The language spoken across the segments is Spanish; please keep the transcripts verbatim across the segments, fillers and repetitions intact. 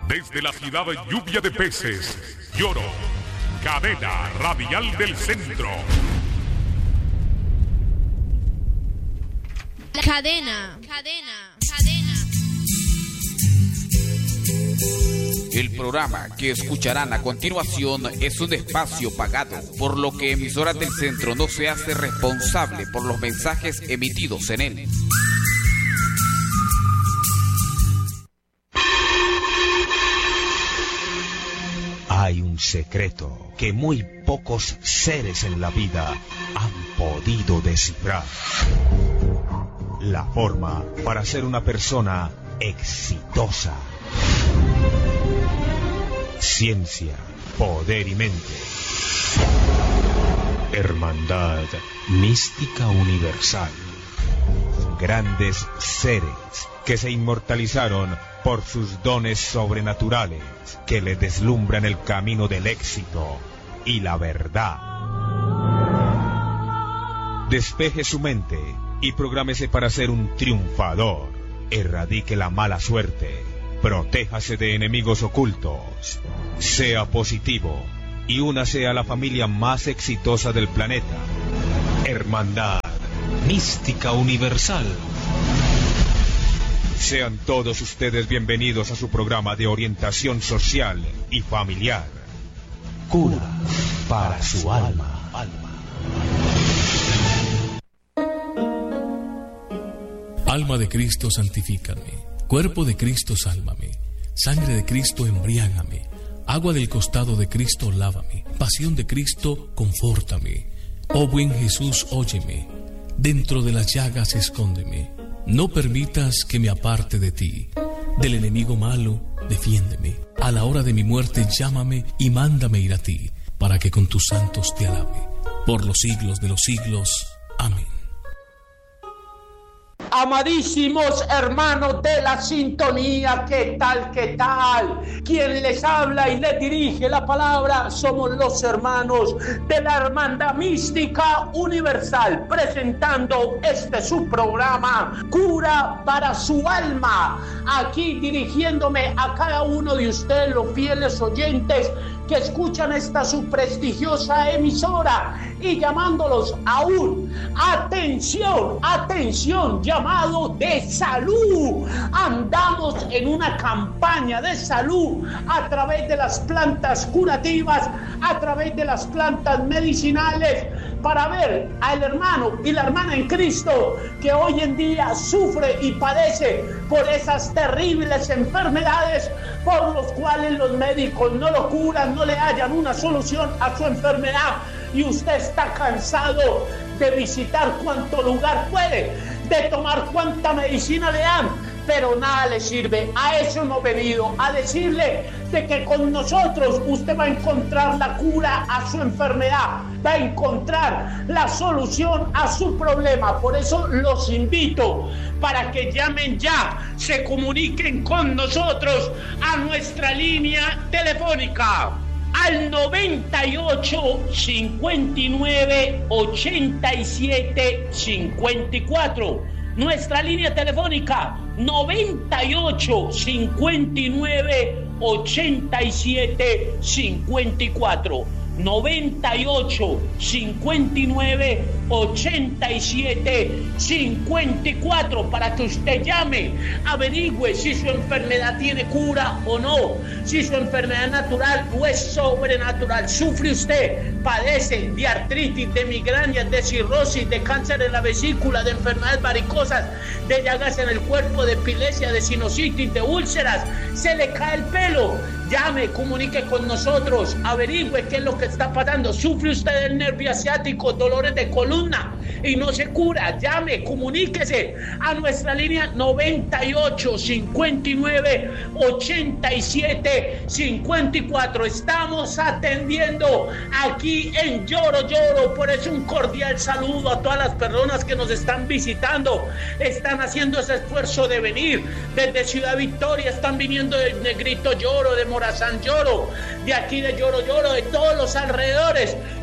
Desde la ciudad lluvia de peces, Lloro, cadena radial del centro. Cadena, cadena, cadena. El programa que escucharán a continuación es un espacio pagado, por lo que Emisoras del Centro no se hace responsable por los mensajes emitidos en él. Hay un secreto que muy pocos seres en la vida han podido descifrar. La forma para ser una persona exitosa. Ciencia, poder y mente. Hermandad mística universal. Grandes seres que se inmortalizaron por sus dones sobrenaturales, que le deslumbran el camino del éxito y la verdad. Despeje su mente y prográmese para ser un triunfador. Erradique la mala suerte. Protéjase de enemigos ocultos. Sea positivo y únase a la familia más exitosa del planeta. Hermandad mística universal. Sean todos ustedes bienvenidos a su programa de orientación social y familiar. Cura para su alma. Alma de Cristo, santifícame. Cuerpo de Cristo, sálvame. Sangre de Cristo, embriágame. Agua del costado de Cristo, lávame. Pasión de Cristo, confórtame. Oh buen Jesús, óyeme. Dentro de las llagas, escóndeme. No permitas que me aparte de ti. Del enemigo malo, defiéndeme. A la hora de mi muerte, llámame y mándame ir a ti, para que con tus santos te alabe. Por los siglos de los siglos. Amén. Amadísimos hermanos de la sintonía, ¿qué tal, qué tal? Quien les habla y les dirige la palabra somos los hermanos de la Hermandad Mística Universal, presentando este su programa, Cura para su Alma. Aquí dirigiéndome a cada uno de ustedes, los fieles oyentes que escuchan esta su prestigiosa emisora, y llamándolos aún, atención, atención, llamado de salud. Andamos en una campaña de salud a través de las plantas curativas, a través de las plantas medicinales, para ver al hermano y la hermana en Cristo que hoy en día sufre y padece por esas terribles enfermedades por los cuales los médicos no lo curan, no le hallan una solución a su enfermedad, y usted está cansado de visitar cuanto lugar puede, de tomar cuanta medicina le dan, pero nada le sirve. A eso hemos venido, a decirle de que con nosotros usted va a encontrar la cura a su enfermedad, va a encontrar la solución a su problema. Por eso los invito para que llamen ya, se comuniquen con nosotros a nuestra línea telefónica al noventa y ocho, cincuenta y nueve, ochenta y siete, cincuenta y cuatro. Nuestra línea telefónica noventa y ocho, cincuenta y nueve, ochenta y siete, cincuenta y cuatro. noventa y ocho, cincuenta y nueve, ochenta y siete, cincuenta y cuatro, para que usted llame, averigüe si su enfermedad tiene cura o no, si su enfermedad es natural o es sobrenatural. Sufre usted, padece de artritis, de migrañas, de cirrosis, de cáncer en la vesícula, de enfermedades varicosas, de llagas en el cuerpo, de epilepsia, de sinusitis, de úlceras, se le cae el pelo. Llame, comunique con nosotros, averigüe qué es lo que está pasando. Sufre usted del nervio asiático, dolores de columna y no se cura. Llame, comuníquese a nuestra línea noventa y ocho, cincuenta y nueve, ochenta y siete, cincuenta y cuatro. Estamos atendiendo aquí en Lloro Lloro. Por eso un cordial saludo a todas las personas que nos están visitando, están haciendo ese esfuerzo de venir desde Ciudad Victoria, están viniendo de Negrito Lloro, de Morazán Lloro, de aquí de Lloro Lloro, de todos los alrededores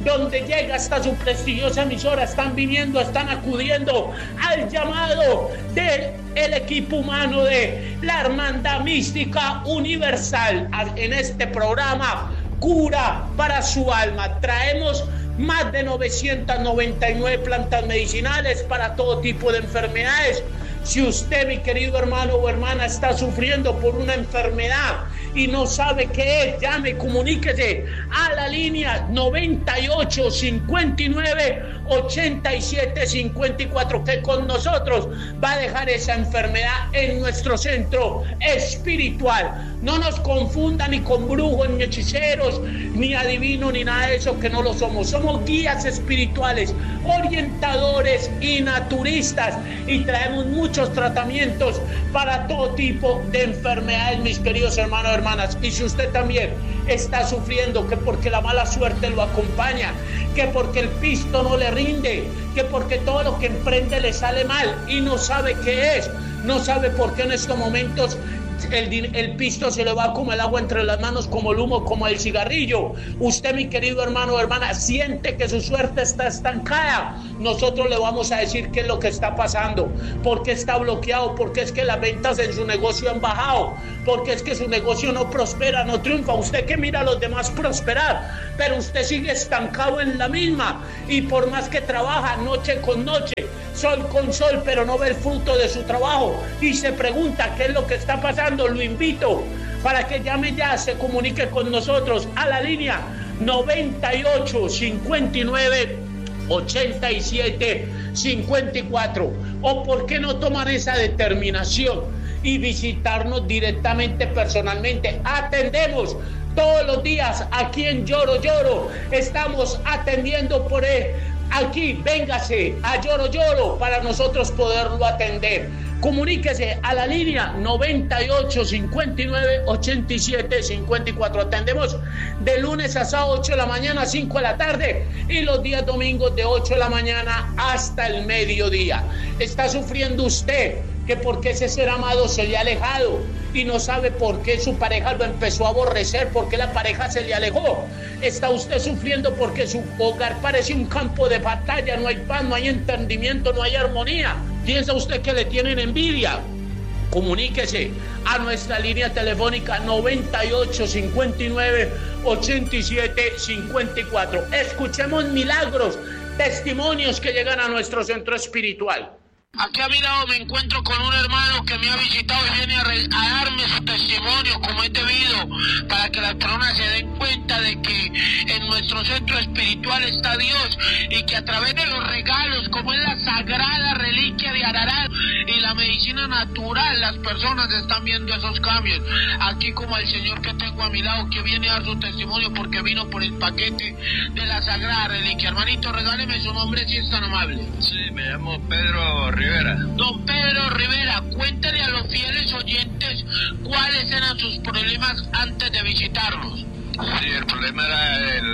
donde llega hasta su prestigiosa emisora, están viniendo, están acudiendo al llamado del el equipo humano de la Hermandad Mística Universal. En este programa, Cura para su Alma, traemos más de novecientas noventa y nueve plantas medicinales para todo tipo de enfermedades. Si usted, mi querido hermano o hermana, está sufriendo por una enfermedad y no sabe qué es, llame, comuníquese a la línea noventa y ocho, cincuenta y nueve, ochenta y siete, cincuenta y cuatro, que con nosotros va a dejar esa enfermedad en nuestro centro espiritual. No nos confundan ni con brujos, ni hechiceros, ni adivinos, ni nada de eso, que no lo somos. Somos guías espirituales, orientadores y naturistas, y traemos muchos tratamientos para todo tipo de enfermedades, mis queridos hermanos y hermanas. Y si usted también está sufriendo, que porque la mala suerte lo acompaña, que porque el pisto no le rinde, que porque todo lo que emprende le sale mal y no sabe qué es, no sabe por qué en estos momentos El, el pisto se le va como el agua entre las manos, como el humo, como el cigarrillo. Usted, mi querido hermano o hermana, siente que su suerte está estancada. Nosotros le vamos a decir qué es lo que está pasando, por qué está bloqueado, por qué es que las ventas en su negocio han bajado, por qué es que su negocio no prospera, no triunfa. Usted que mira a los demás prosperar, pero usted sigue estancado en la misma, y por más que trabaja noche con noche, sol con sol, pero no ve el fruto de su trabajo y se pregunta qué es lo que está pasando. Lo invito para que llame ya, se comunique con nosotros a la línea noventa y ocho, cincuenta y nueve, ochenta y siete, cincuenta y cuatro. O por qué no tomar esa determinación y visitarnos directamente, personalmente. Atendemos todos los días aquí en Lloro Lloro, estamos atendiendo por él. Aquí, véngase a Lloro Lloro para nosotros poderlo atender. Comuníquese a la línea noventa y ocho, cincuenta y nueve, ochenta y siete, cincuenta y cuatro. Atendemos de lunes a sábado, ocho de la mañana a cinco de la tarde, y los días domingos de ocho de la mañana hasta el mediodía. ¿Está sufriendo usted que porque ese ser amado se le ha alejado y no sabe por qué su pareja lo empezó a aborrecer, por qué la pareja se le alejó? ¿Está usted sufriendo porque su hogar parece un campo de batalla? No hay paz, no hay entendimiento, no hay armonía. ¿Piensa usted que le tienen envidia? Comuníquese a nuestra línea telefónica noventa y ocho, cincuenta y nueve, ochenta y siete, cincuenta y cuatro. Escuchemos milagros, testimonios que llegan a nuestro centro espiritual. Aquí a mi lado me encuentro con un hermano que me ha visitado y viene a, re- a darme su testimonio como es debido, para que las personas se den cuenta de que en nuestro centro espiritual está Dios, y que a través de los regalos como es la sagrada reliquia de Ararat y la medicina natural, las personas están viendo esos cambios. Aquí como el señor que tengo a mi lado, que viene a dar su testimonio porque vino por el paquete de la sagrada reliquia. Hermanito, regáleme su nombre si es tan amable. Sí, me llamo Pedro Rivera. Don Pedro Rivera, cuéntale a los fieles oyentes cuáles eran sus problemas antes de visitarnos. Sí, el problema era el,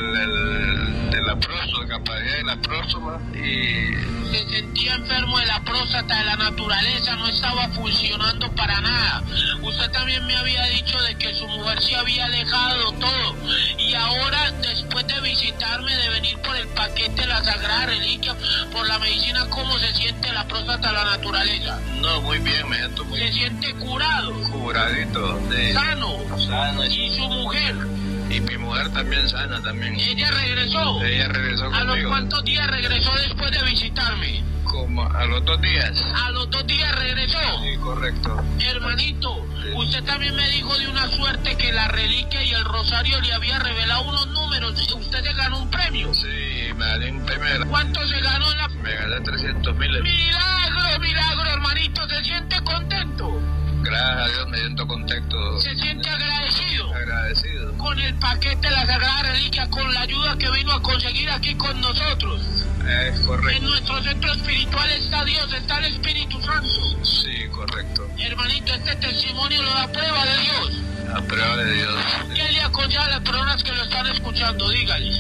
el, de la próstata, capacidad de la próstata, y... Se sentía enfermo de la próstata, de la naturaleza, no estaba funcionando para nada. Usted también me había dicho de que su mujer se había alejado todo, y ahora, después de visitarme, de venir por el paquete de la Sagrada Reliquia, por la medicina, ¿cómo se siente la próstata, la naturaleza? No, muy bien, me siento muy ¿Se siente curado? curadito. De... ¿Sano? Sano. ¿Y su mujer? Y mi mujer también sana también. ¿Ella regresó? Ella regresó conmigo. ¿A los cuántos días regresó después de visitarme? Como a los dos días. ¿A los dos días regresó? Sí, correcto. Hermanito, usted también me dijo de una suerte que la reliquia y el rosario le había revelado unos números. ¿Usted se ganó un premio? Sí, me gané un premio. ¿Cuánto se ganó en la...? Me gané trescientos mil. ¡Milagro, milagro, hermanito! ¿Se siente contento? Gracias a Dios me siento contento. ¿Se siente agradecido? Agradecido. Con el paquete de la Sagrada Reliquia, con la ayuda que vino a conseguir aquí con nosotros. Es correcto. En nuestro centro espiritual está Dios, está el Espíritu Santo. Sí, correcto. Hermanito, este testimonio lo da prueba de Dios. A prueba de Dios. ¿Qué le aconseja a las personas que lo están escuchando? Dígales.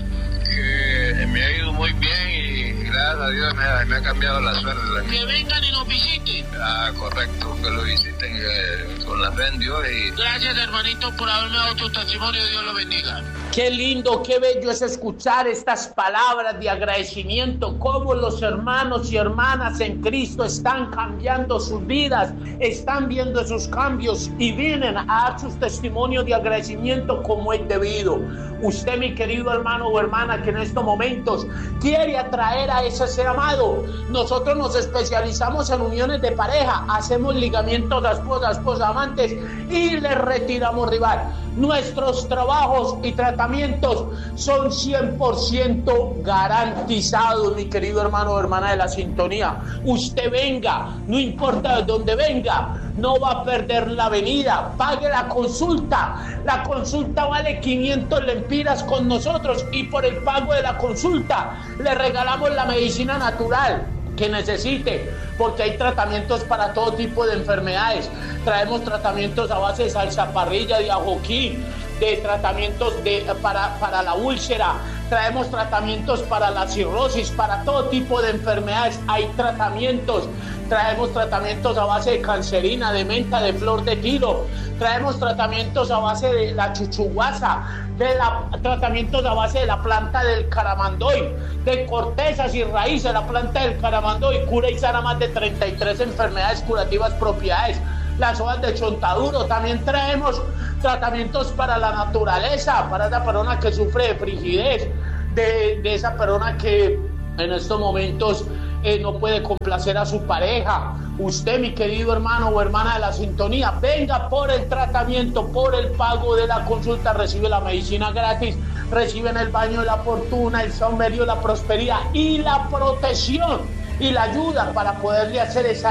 Que me ha ido muy bien y gracias a Dios me ha, me ha cambiado la suerte. Que vengan y nos visiten. Ah, correcto, que lo visiten eh, con la fe en Dios. Y... Gracias, hermanito, por haberme dado tu testimonio. Dios lo bendiga. Qué lindo, qué bello es escuchar estas palabras de agradecimiento, cómo los hermanos y hermanas en Cristo están cambiando sus vidas, están viendo esos cambios y vienen a dar sus testimonios de agradecimiento como es debido. Usted, mi querido hermano o hermana, que en estos momentos quiere atraer a ese ser amado, nosotros nos especializamos en uniones de pareja, hacemos ligamientos a esposa, esposa, amantes y le retiramos rival. Nuestros trabajos y tratamientos son cien por ciento garantizados, mi querido hermano o hermana de la sintonía. Usted venga, no importa de dónde venga, no va a perder la venida. Pague la consulta. La consulta vale quinientos lempiras con nosotros y por el pago de la consulta le regalamos la medicina natural que necesite, porque hay tratamientos para todo tipo de enfermedades. Traemos tratamientos a base de salsa parrilla, de ajoquí, de tratamientos de, para, para la úlcera, traemos tratamientos para la cirrosis, para todo tipo de enfermedades hay tratamientos. Traemos tratamientos a base de cancerina, de menta, de flor de tilo. Traemos tratamientos a base de la chuchuguasa, de la, tratamientos a base de la planta del caramandoy, de cortezas y raíces. La planta del caramandoy cura y sana más de treinta y tres enfermedades curativas propiedades. Las hojas de chontaduro. También traemos tratamientos para la naturaleza, para esa persona que sufre de frigidez, de, de esa persona que en estos momentos eh, no puede complacer a su pareja. Usted, mi querido hermano o hermana de la sintonía, venga por el tratamiento, por el pago de la consulta, recibe la medicina gratis, reciben el baño de la fortuna, el saumerio, la prosperidad y la protección y la ayuda para poderle hacer esa